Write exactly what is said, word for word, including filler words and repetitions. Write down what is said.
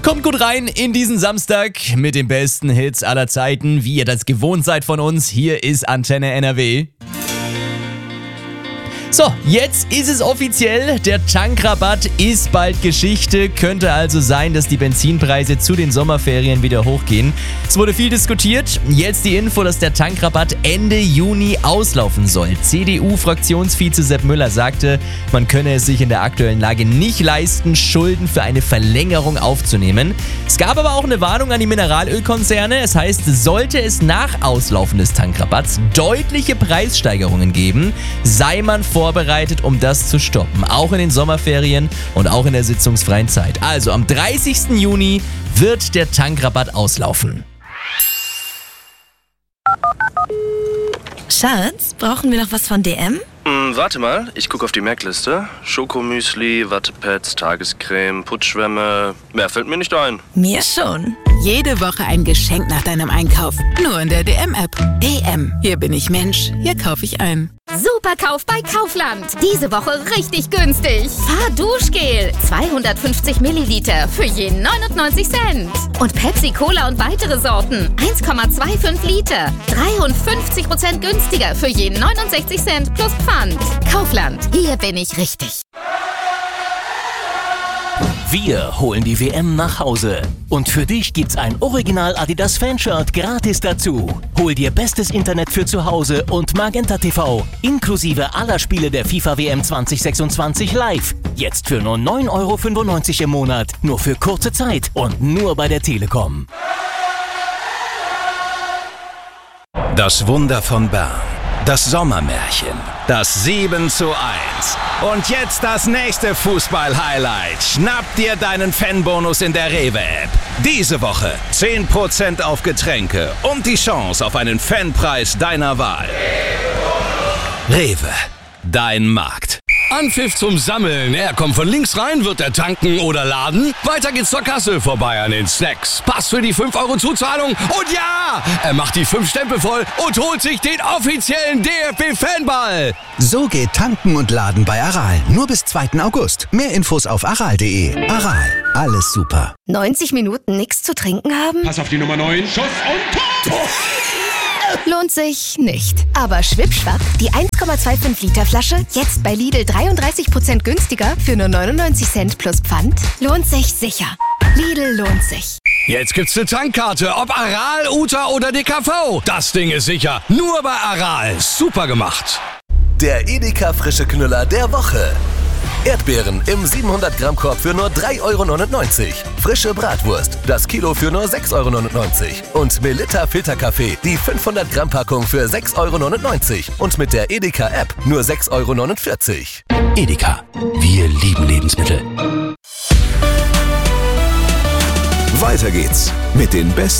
Kommt gut rein in diesen Samstag mit den besten Hits aller Zeiten, wie ihr das gewohnt seid von uns. Hier ist Antenne N R W. So, jetzt ist es offiziell, der Tankrabatt ist bald Geschichte. Könnte also sein, dass die Benzinpreise zu den Sommerferien wieder hochgehen. Es wurde viel diskutiert. Jetzt die Info, dass der Tankrabatt Ende Juni auslaufen soll. C D U-Fraktionsvize Sepp Müller sagte, man könne es sich in der aktuellen Lage nicht leisten, Schulden für eine Verlängerung aufzunehmen. Es gab aber auch eine Warnung an die Mineralölkonzerne. Es heißt, sollte es nach Auslaufen des Tankrabatts deutliche Preissteigerungen geben, sei man vor vorbereitet, um das zu stoppen. Auch in den Sommerferien und auch in der sitzungsfreien Zeit. Also am dreißigsten Juni wird der Tankrabatt auslaufen. Schatz, brauchen wir noch was von D M? Mm, warte mal, ich gucke auf die Merkliste. Schokomüsli, Wattepads, Tagescreme, Putzschwämme. Mehr fällt mir nicht ein. Mir schon. Jede Woche ein Geschenk nach deinem Einkauf. Nur in der D M-App. D M. Hier bin ich Mensch. Hier kaufe ich ein. Superkauf bei Kaufland. Diese Woche richtig günstig. Fahrduschgel. zweihundertfünfzig Milliliter für je neunundneunzig Cent. Und Pepsi Cola und weitere Sorten. eins Komma fünfundzwanzig Liter. dreiundfünfzig Prozent günstiger für je neunundsechzig Cent plus Pfand. Kaufland. Hier bin ich richtig. Wir holen die W M nach Hause. Und für dich gibt's ein Original Adidas Fanshirt gratis dazu. Hol dir bestes Internet für zu Hause und Magenta T V inklusive aller Spiele der FIFA W M zwanzig sechsundzwanzig live. Jetzt für nur neun Euro fünfundneunzig im Monat. Nur für kurze Zeit und nur bei der Telekom. Das Wunder von Bern. Das Sommermärchen. Das sieben zu eins. Und jetzt das nächste Fußball-Highlight. Schnapp dir deinen Fanbonus in der Rewe-App. Diese Woche zehn Prozent auf Getränke und die Chance auf einen Fanpreis deiner Wahl. Rewe, dein Markt. Anpfiff zum Sammeln. Er kommt von links rein, wird er tanken oder laden. Weiter geht's zur Kasse, vorbei an den Snacks. Pass für die fünf Euro Zuzahlung. Und ja, er macht die fünf Stempel voll und holt sich den offiziellen D F B-Fanball. So geht Tanken und Laden bei Aral. Nur bis zweiten August. Mehr Infos auf aral punkt de. Aral, alles super. neunzig Minuten nichts zu trinken haben? Pass auf die Nummer neun. Schuss und Tor! Lohnt sich nicht. Aber Schwippschwapp, die eins Komma fünfundzwanzig Liter Flasche, jetzt bei Lidl dreiunddreißig Prozent günstiger für nur neunundneunzig Cent plus Pfand, lohnt sich sicher. Lidl lohnt sich. Jetzt gibt's eine Tankkarte, ob Aral, Uta oder D K V. Das Ding ist sicher. Nur bei Aral. Super gemacht. Der Edeka frische Knüller der Woche. Erdbeeren im siebenhundert Gramm Korb für nur drei Euro neunundneunzig. Frische Bratwurst, das Kilo für nur sechs Euro neunundneunzig. Und Melitta Filterkaffee, die fünfhundert Gramm Packung für sechs Euro neunundneunzig. Und mit der Edeka App nur sechs Euro neunundvierzig. Edeka, wir lieben Lebensmittel. Weiter geht's mit den besten